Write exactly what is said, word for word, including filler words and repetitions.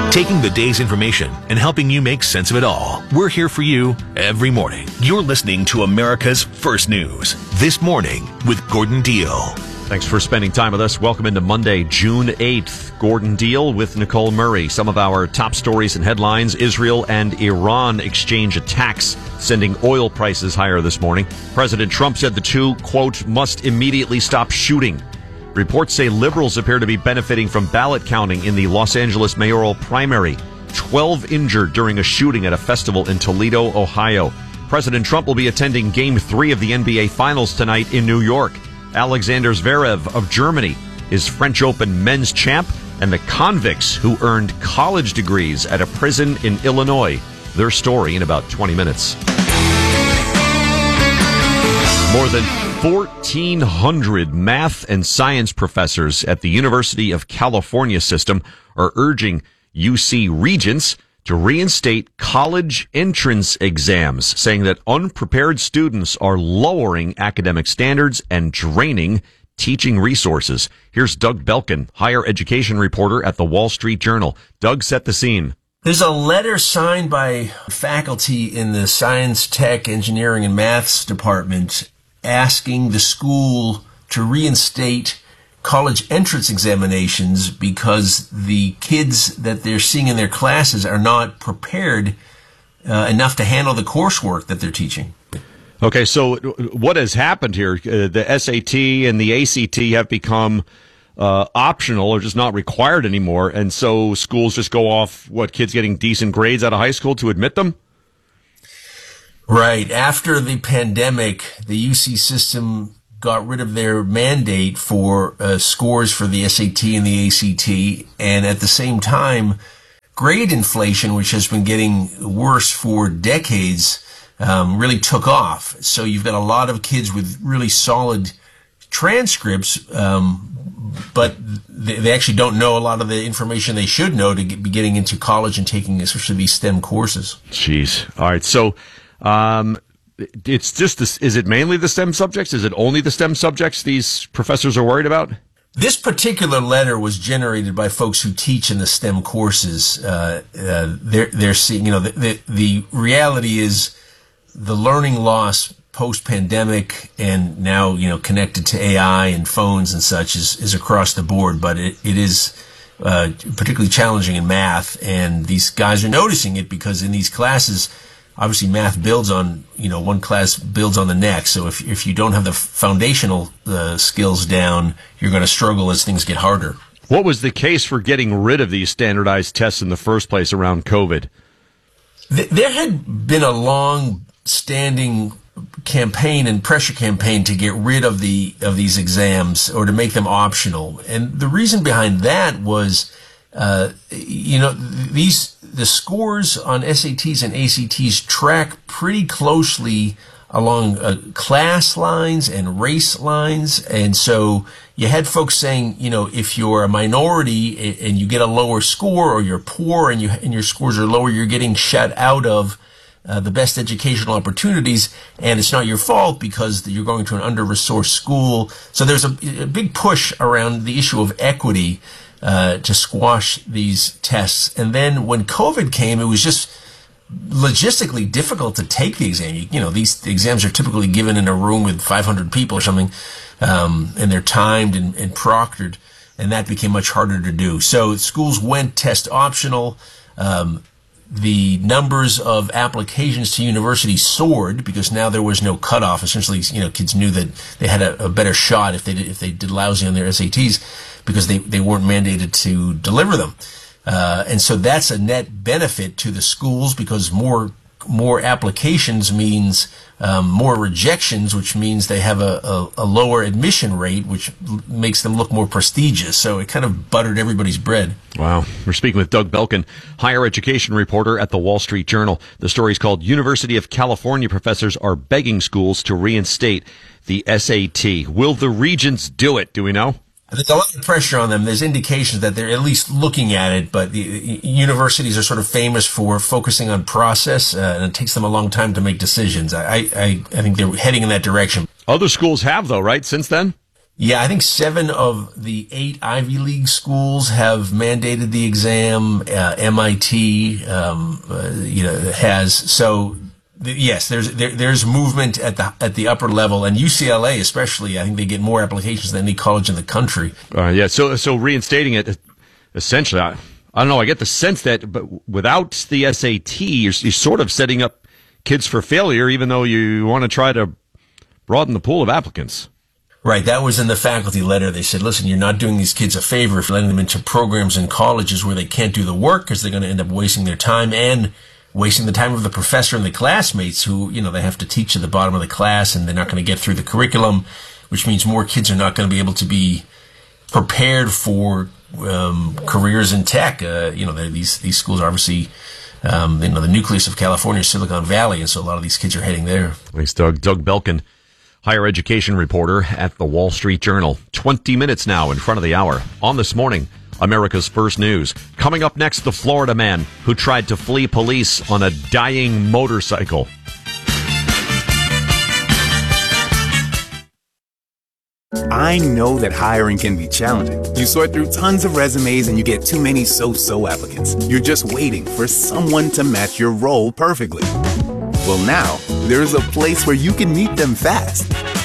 taking the day's information and helping you make sense of it all. We're here for you every morning. You're listening to America's First News This Morning with Gordon Deal. Thanks for spending time with us. Welcome into Monday, June eighth. Gordon Deal with Nicole Murray. Some of our top stories and headlines. Israel and Iran exchange attacks, sending oil prices higher this morning. President Trump said the two, quote, must immediately stop shooting. Reports say liberals appear to be benefiting from ballot counting in the Los Angeles mayoral primary. Twelve injured during a shooting at a festival in Toledo, Ohio. President Trump will be attending Game three of the N B A Finals tonight in New York. Alexander Zverev of Germany is French Open men's champ, and the convicts who earned college degrees at a prison in Illinois. Their story in about twenty minutes. More than fourteen hundred math and science professors at the University of California system are urging U C regents to reinstate college entrance exams, saying that unprepared students are lowering academic standards and draining teaching resources. Here's Doug Belkin, higher education reporter at the Wall Street Journal. Doug, set the scene. There's a letter signed by faculty in the science, tech, engineering, and maths department asking the school to reinstate college entrance examinations because the kids that they're seeing in their classes are not prepared uh, enough to handle the coursework that they're teaching. Okay, so what has happened here? Uh, the S A T and the A C T have become uh, optional or just not required anymore, and so schools just go off, what, kids getting decent grades out of high school to admit them? Right. After the pandemic, the U C system got rid of their mandate for uh, scores for the S A T and the A C T, and at the same time, grade inflation, which has been getting worse for decades, um, really took off. So you've got a lot of kids with really solid transcripts, um, but they, they actually don't know a lot of the information they should know to get, be getting into college and taking especially these STEM courses. Jeez. All right. So, um, it's just, this, is it mainly the STEM subjects? Is it only the STEM subjects these professors are worried about? This particular letter was generated by folks who teach in the STEM courses. Uh, uh, they're, they're seeing, you know, the, the, the reality is the learning loss post-pandemic and now, you know, connected to A I and phones and such is, is across the board, but it, it is uh, particularly challenging in math. And these guys are noticing it because in these classes, obviously, math builds on, you know, one class builds on the next. So if if you don't have the foundational uh, skills down, you're going to struggle as things get harder. What was the case for getting rid of these standardized tests in the first place around COVID? Th- there had been a long-standing campaign and pressure campaign to get rid of the of these exams or to make them optional, and the reason behind that was, uh, you know, these. The scores on S A Ts and A C Ts track pretty closely along uh, class lines and race lines. And so you had folks saying, you know, if you're a minority and you get a lower score, or you're poor and, you, and your scores are lower, you're getting shut out of uh, the best educational opportunities. And it's not your fault because you're going to an under-resourced school. So there's a, a big push around the issue of equity Uh, to squash these tests. And then when COVID came, it was just logistically difficult to take the exam. You, you know, these the exams are typically given in a room with five hundred people or something, um, and they're timed and, and proctored, and that became much harder to do. So schools went test optional. Um, the numbers of applications to universities soared because now there was no cutoff. Essentially, you know, kids knew that they had a, a better shot if they did, if they did lousy on their S A Ts because they, they weren't mandated to deliver them. Uh, and so that's a net benefit to the schools because more more applications means um, more rejections, which means they have a, a, a lower admission rate, which l- makes them look more prestigious. So it kind of buttered everybody's bread. Wow. We're speaking with Doug Belkin, higher education reporter at the Wall Street Journal. The story is called University of California Professors Are Begging Schools to Reinstate the S A T. Will the regents do it? Do we know? There's a lot of pressure on them. There's indications that they're at least looking at it, but the universities are sort of famous for focusing on process, uh, and it takes them a long time to make decisions. I, I, I think they're heading in that direction. Other schools have, though, right, since then? Yeah, I think seven of the eight Ivy League schools have mandated the exam. Uh, M I T, um, uh, you know, has. So th- yes, there's there, there's movement at the at the upper level, and U C L A especially. I think they get more applications than any college in the country. Uh, yeah. So so reinstating it, essentially, I, I don't know. I get the sense that, but without the S A T, you're, you're sort of setting up kids for failure, even though you want to try to broaden the pool of applicants. Right, that was in the faculty letter. They said, listen, you're not doing these kids a favor if you're letting them into programs and colleges where they can't do the work because they're going to end up wasting their time and wasting the time of the professor and the classmates who, you know, they have to teach at the bottom of the class and they're not going to get through the curriculum, which means more kids are not going to be able to be prepared for um, careers in tech. Uh, you know, these these schools are obviously, um, you know, the nucleus of California, Silicon Valley, and so a lot of these kids are heading there. Thanks, Doug. Doug Belkin, higher education reporter at the Wall Street Journal. twenty minutes now in front of the hour. On This Morning, America's First News. Coming up next, the Florida man who tried to flee police on a dying motorcycle. I know that hiring can be challenging. You sort through tons of resumes and you get too many so-so applicants. You're just waiting for someone to match your role perfectly. Well, now, there's a place where you can meet them fast.